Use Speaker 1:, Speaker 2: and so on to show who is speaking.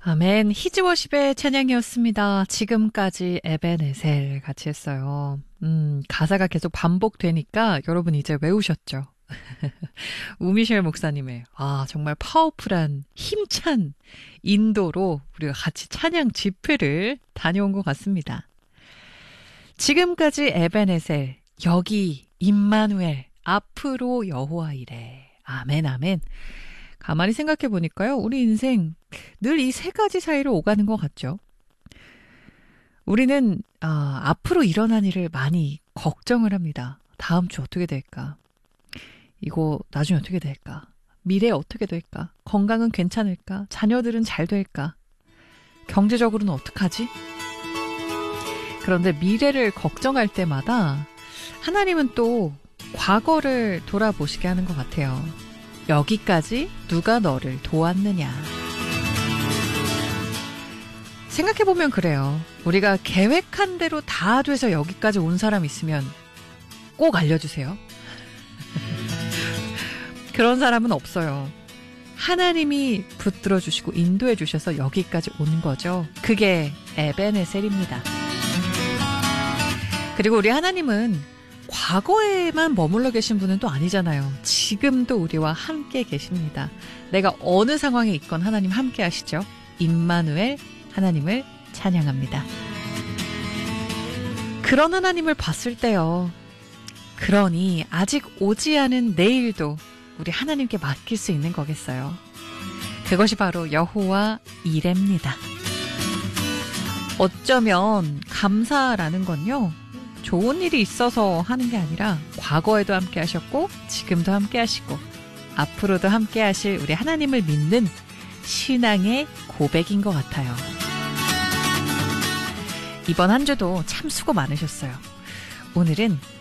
Speaker 1: 아멘. 히즈워십의 찬양이었습니다. 지금까지 에베네셀 같이 했어요. 가사가 계속 반복되니까 여러분 이제 외우셨죠? 우미셸 목사님의 정말 파워풀한 힘찬 인도로 우리가 같이 찬양 집회를 다녀온 것 같습니다. 지금까지 에베네셀, 여기 임마누엘, 앞으로 여호와 이래. 아멘 아멘. 가만히 생각해 보니까요, 우리 인생 늘 이 세 가지 사이를 오가는 것 같죠. 우리는 앞으로 일어난 일을 많이 걱정을 합니다. 다음 주 어떻게 될까? 이거 나중에 어떻게 될까? 미래 어떻게 될까? 건강은 괜찮을까? 자녀들은 잘 될까? 경제적으로는 어떡하지? 그런데 미래를 걱정할 때마다 하나님은 또 과거를 돌아보시게 하는 것 같아요. 여기까지 누가 너를 도왔느냐. 생각해보면 그래요. 우리가 계획한 대로 다 돼서 여기까지 온 사람 있으면 꼭 알려주세요. 그런 사람은 없어요. 하나님이 붙들어 주시고 인도해 주셔서 여기까지 온 거죠. 그게 에베네셀입니다. 그리고 우리 하나님은 과거에만 머물러 계신 분은 또 아니잖아요. 지금도 우리와 함께 계십니다. 내가 어느 상황에 있건 하나님 함께 하시죠. 임마누엘, 하나님을 찬양합니다. 그런 하나님을 봤을 때요. 그러니 아직 오지 않은 내일도 우리 하나님께 맡길 수 있는 거겠어요. 그것이 바로 여호와 이레입니다. 어쩌면 감사라는 건요, 좋은 일이 있어서 하는 게 아니라 과거에도 함께 하셨고 지금도 함께 하시고 앞으로도 함께 하실 우리 하나님을 믿는 신앙의 고백인 것 같아요. 이번 한 주도 참 수고 많으셨어요. 오늘은